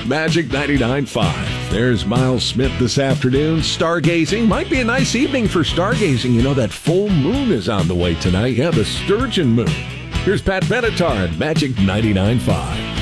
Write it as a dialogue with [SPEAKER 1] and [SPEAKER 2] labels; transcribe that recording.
[SPEAKER 1] Magic 99.5. There's Miles Smith this afternoon. Stargazing. Might be a nice evening for stargazing. You know, that full moon is on the way tonight. Yeah, the Sturgeon moon. Here's Pat Benatar at Magic 99.5.